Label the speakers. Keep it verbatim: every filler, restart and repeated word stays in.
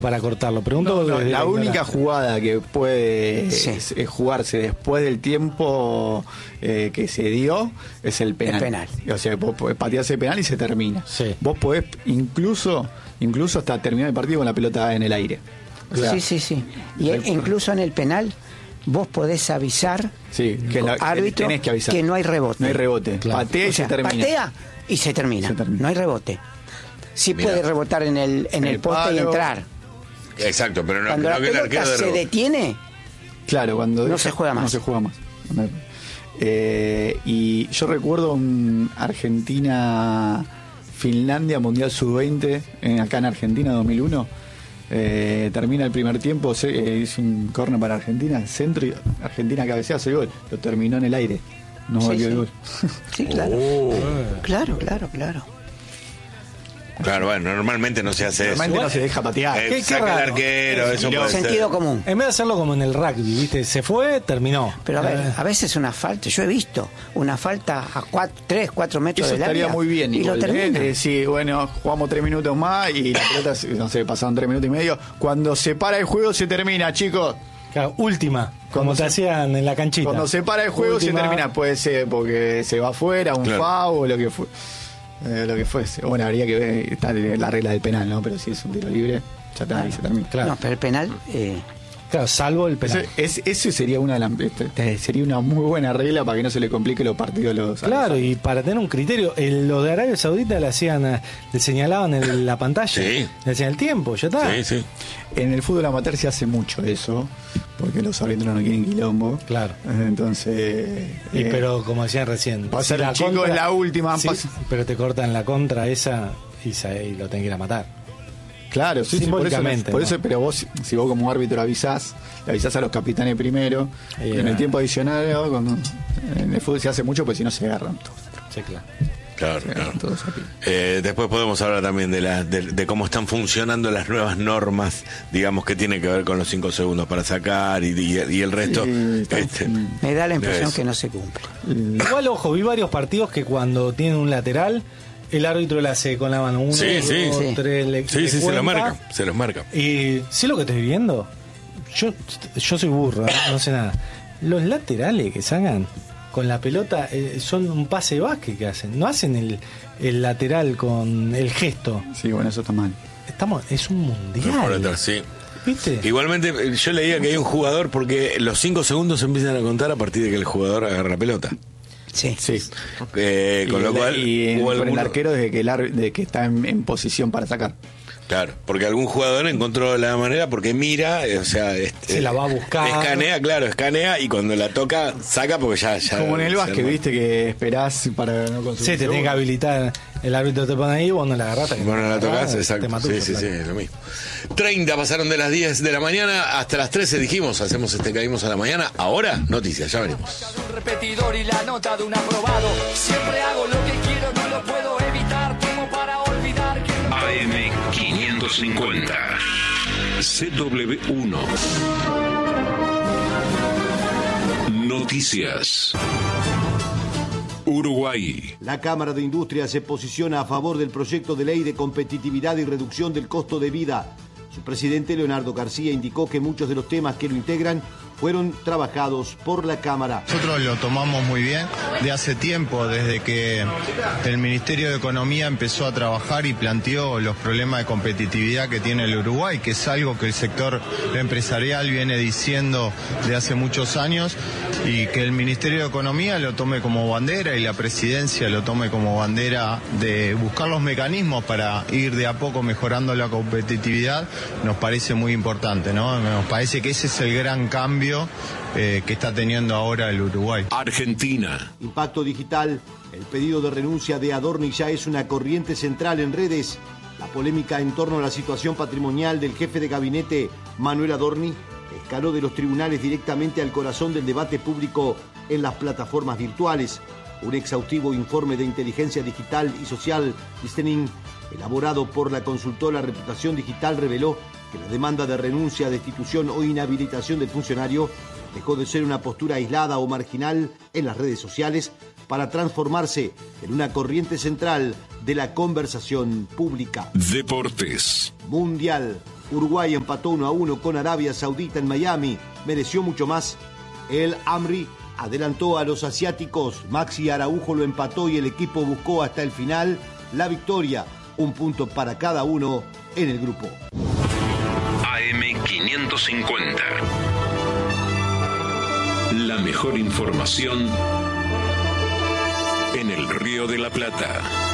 Speaker 1: para cortarlo. Pregunto.
Speaker 2: No, no, la única jugada que puede
Speaker 3: sí.
Speaker 2: es, es jugarse después del tiempo eh, que se dio es el penal.
Speaker 3: El penal.
Speaker 2: O sea, vos podés patear ese penal y se termina.
Speaker 1: Sí.
Speaker 2: Vos podés incluso, incluso hasta terminar el partido con la pelota en el aire. O sea,
Speaker 3: sí, sí, sí. Y el, incluso en el penal vos podés avisar,
Speaker 2: sí, que la,
Speaker 3: árbitro,
Speaker 2: tenés que avisar.
Speaker 3: Que no hay rebote.
Speaker 2: No hay rebote.
Speaker 1: Claro.
Speaker 2: Patea y
Speaker 3: O sea,
Speaker 2: se termina.
Speaker 3: Patea y se termina.
Speaker 2: Se termina.
Speaker 3: No hay rebote. Sí
Speaker 4: Mirá.
Speaker 3: puede rebotar en el, en
Speaker 2: En
Speaker 3: el
Speaker 2: el
Speaker 3: poste
Speaker 2: palo.
Speaker 3: y entrar.
Speaker 4: Exacto, pero no,
Speaker 3: Cuando
Speaker 4: no
Speaker 3: la
Speaker 4: que el
Speaker 3: pelota
Speaker 4: arquero de
Speaker 3: se
Speaker 4: rebote.
Speaker 3: detiene,
Speaker 2: Claro, cuando
Speaker 3: no se juega más.
Speaker 2: No se juega más. Eh, y yo recuerdo un Argentina-Finlandia Mundial sub veinte, en, acá en Argentina, dos mil uno. Eh, termina el primer tiempo, se, eh, hizo un córner para Argentina, centro y Argentina cabecea, hace el gol. Lo terminó en el aire. No
Speaker 3: Sí,
Speaker 2: volvió
Speaker 3: sí.
Speaker 2: el gol.
Speaker 3: sí, claro.
Speaker 4: Oh.
Speaker 3: Claro, claro, claro.
Speaker 4: Claro, bueno, normalmente no se hace
Speaker 2: Realmente
Speaker 4: eso.
Speaker 2: no se deja patear.
Speaker 4: Eh,
Speaker 1: Qué- qué
Speaker 4: saca el
Speaker 1: raro.
Speaker 4: arquero, eso
Speaker 2: Sí,
Speaker 4: puede ser.
Speaker 3: Sentido común.
Speaker 1: En vez de hacerlo como en el rugby, ¿viste? Se fue, terminó.
Speaker 3: Pero a ver,
Speaker 1: Eh,
Speaker 3: a veces una falta, yo he visto una falta a cuatro, tres, cuatro metros
Speaker 2: Eso
Speaker 3: del
Speaker 2: estaría
Speaker 3: área
Speaker 2: muy bien.
Speaker 3: y
Speaker 2: Igual,
Speaker 3: lo termina.
Speaker 2: ¿eh? Eh, sí, bueno, jugamos tres minutos más y la pelota, no sé, pasaron tres minutos y medio. Cuando se para el juego se termina, chicos.
Speaker 1: claro, última, como
Speaker 2: Cuando
Speaker 1: te
Speaker 2: se-
Speaker 1: hacían en la canchita.
Speaker 2: Cuando se para el juego
Speaker 1: Última.
Speaker 2: se termina. Puede ser porque se va afuera, un
Speaker 4: Claro.
Speaker 2: foul o lo que fue. Eh, lo que fuese. Bueno, habría que ver, está la regla del penal, ¿no? Pero si es un tiro libre, ya está, ahí se termina.
Speaker 1: Claro,
Speaker 3: No, pero el penal, eh,
Speaker 1: claro, salvo el penal.
Speaker 2: Ese, es- eso sería una, de las- este, sería una muy buena regla para que no se le complique los partidos a los.
Speaker 1: Claro, y para tener un criterio, el- los de Arabia Saudita le hacían, eh, le señalaban en la pantalla,
Speaker 4: Sí.
Speaker 1: le hacían el tiempo, ya está.
Speaker 4: Sí, sí.
Speaker 2: En el fútbol amateur se hace mucho eso, porque los árbitros no quieren quilombo.
Speaker 1: Claro.
Speaker 2: Eh, Entonces.
Speaker 1: Y
Speaker 2: eh,
Speaker 1: pero como decían recién,
Speaker 2: pasa
Speaker 1: si
Speaker 2: el chico, es la última,
Speaker 1: sí,
Speaker 2: pasa-
Speaker 1: pero te cortan la contra esa y, se- y lo tienen que ir a matar.
Speaker 2: Claro, sí, sí, por eso,
Speaker 1: Simbólicamente,
Speaker 2: por
Speaker 1: ¿no?
Speaker 2: eso, pero vos, si vos como árbitro avisás, le avisás a los capitanes primero,
Speaker 1: Ahí
Speaker 2: en
Speaker 1: era.
Speaker 2: el tiempo adicional, ¿no? Cuando, en el fútbol se hace mucho, pues si no se agarran todos.
Speaker 1: Sí, claro.
Speaker 4: Claro,
Speaker 2: Se
Speaker 4: claro.
Speaker 2: agarran todos aquí.
Speaker 4: Eh, después podemos hablar también de, la, de, de cómo están funcionando las nuevas normas, digamos, que tienen que ver con los cinco segundos para sacar y, y, y el resto.
Speaker 2: Sí, está-
Speaker 4: este,
Speaker 3: me da la impresión
Speaker 4: es-
Speaker 3: que no se cumple.
Speaker 1: Igual, ojo, vi varios partidos que cuando tienen un lateral, el árbitro le hace con la mano uno,
Speaker 4: Sí,
Speaker 1: dos,
Speaker 4: sí.
Speaker 1: tres, le,
Speaker 4: Sí,
Speaker 1: le
Speaker 4: sí, se los
Speaker 1: cuenta.
Speaker 4: marca, se los marca.
Speaker 1: Y sí, lo que estoy viendo, yo, yo soy burro, ¿eh? No sé nada. Los laterales que sacan con la pelota eh, son un pase de básquet que hacen, no hacen el, el lateral con el gesto.
Speaker 2: Sí, bueno, eso está mal.
Speaker 1: Estamos, es un
Speaker 4: Por
Speaker 1: mundial.
Speaker 4: atrás, sí.
Speaker 1: ¿Viste?
Speaker 4: Igualmente, eh, yo leía que hay un jugador porque los cinco segundos se empiezan a contar a partir de que el jugador agarra la pelota.
Speaker 3: Sí.
Speaker 2: Sí.
Speaker 4: Eh, con
Speaker 2: y
Speaker 4: lo
Speaker 2: el,
Speaker 4: cual,
Speaker 2: y en-
Speaker 4: hubo
Speaker 2: con el
Speaker 4: alguno-
Speaker 2: arquero desde que, el ar- de que está en, en posición para sacar.
Speaker 4: Claro, porque algún jugador encontró la manera porque mira, eh, o sea, este,
Speaker 1: Se la va a buscar.
Speaker 4: escanea, claro, escanea y cuando la toca saca porque ya, ya
Speaker 2: Como en el
Speaker 4: se
Speaker 2: básquet,
Speaker 4: arma.
Speaker 2: viste que esperás para no consumir.
Speaker 1: Sí, te tiene que habilitar. El árbitro te pone ahí, vos no la agarraste.
Speaker 4: Bueno, la tocás, exacto.
Speaker 1: Te mató,
Speaker 4: Sí, sí, sí,
Speaker 1: claro.
Speaker 4: es lo mismo. treinta pasaron de las diez de la mañana hasta las trece, dijimos, hacemos este Caímos a la mañana. Ahora, noticias, ya veremos.
Speaker 5: Un repetidor y la nota de un aprobado. Siempre hago lo que quiero, no lo puedo evitar. Como para olvidar que no...
Speaker 6: A M quinientos cincuenta C W uno Noticias. Uruguay.
Speaker 7: La Cámara de Industria se posiciona a favor del proyecto de ley de competitividad y reducción del costo de vida. Su presidente, Leonardo García, indicó que muchos de los temas que lo integran fueron trabajados por la Cámara.
Speaker 8: Nosotros lo tomamos muy bien de hace tiempo, desde que el Ministerio de Economía empezó a trabajar y planteó los problemas de competitividad que tiene el Uruguay, que es algo que el sector empresarial viene diciendo de hace muchos años, y que el Ministerio de Economía lo tome como bandera y la presidencia lo tome como bandera de buscar los mecanismos para ir de a poco mejorando la competitividad, nos parece muy importante, ¿no? Nos parece que ese es el gran cambio Eh, que está teniendo ahora el Uruguay.
Speaker 6: Argentina.
Speaker 7: Impacto digital, el pedido de renuncia de Adorni ya es una corriente central en redes. La polémica en torno a la situación patrimonial del jefe de gabinete, Manuel Adorni, escaló de los tribunales directamente al corazón del debate público en las plataformas virtuales. Un exhaustivo informe de inteligencia digital y social, listening, elaborado por la consultora Reputación Digital, reveló que la demanda de renuncia, destitución o inhabilitación del funcionario dejó de ser una postura aislada o marginal en las redes sociales para transformarse en una corriente central de la conversación pública.
Speaker 6: Deportes.
Speaker 7: Mundial. Uruguay empató uno a uno con Arabia Saudita en Miami. Mereció mucho más. El Amri adelantó a los asiáticos. Maxi Araujo lo empató y el equipo buscó hasta el final la victoria. Un punto para cada uno en el grupo.
Speaker 6: A M quinientos cincuenta. La mejor información en el Río de la Plata.